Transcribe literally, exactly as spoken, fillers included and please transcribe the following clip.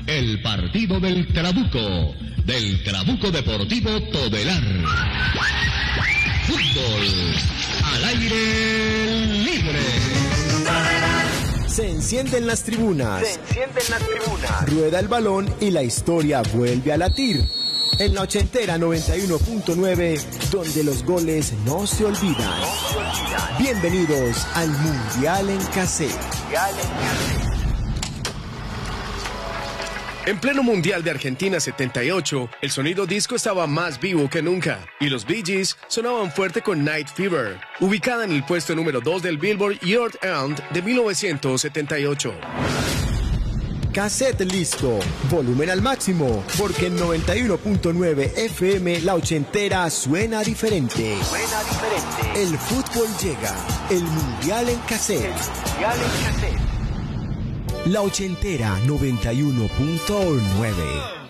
el partido del Trabuco, del Trabuco Deportivo Todelar. Fútbol al aire libre. Se encienden las tribunas. Se encienden las tribunas. Rueda el balón y la historia vuelve a latir. En la ochentera noventa y uno punto nueve, donde los goles no se olvidan. No se olvidan. Bienvenidos al Mundial en Cassette. Mundial en Cassette. En pleno Mundial de Argentina setenta y ocho, el sonido disco estaba más vivo que nunca, y los Bee Gees sonaban fuerte con Night Fever, ubicada en el puesto número dos del Billboard Year End de mil novecientos setenta y ocho. Cassette listo, volumen al máximo, porque en noventa y uno punto nueve F M la ochentera suena diferente. Suena diferente. El fútbol llega, el Mundial en Cassette. El Mundial en Cassette. La ochentera noventa y uno punto nueve.